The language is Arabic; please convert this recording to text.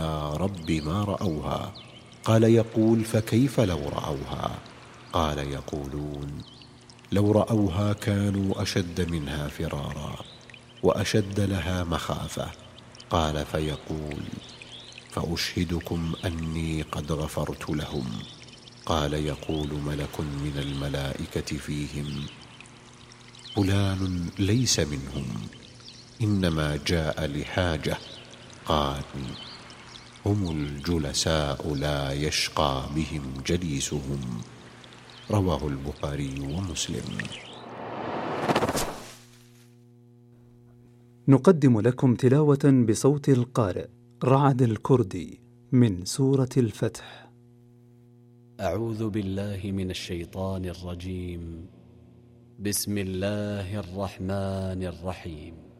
يا رب ما رأوها. قال يقول فكيف لو رأوها؟ قال يقولون لو رأوها كانوا أشد منها فرارا وأشد لها مخافة. قال فيقول فأشهدكم أني قد غفرت لهم. قال يقول ملك من الملائكة فيهم فلان ليس منهم إنما جاء لحاجة. قال هم الجلساء لا يشقى بهم جليسهم. رواه البخاري ومسلم. نقدم لكم تلاوة بصوت القارئ رعد الكردي من سورة الفتح. أعوذ بالله من الشيطان الرجيم. بسم الله الرحمن الرحيم.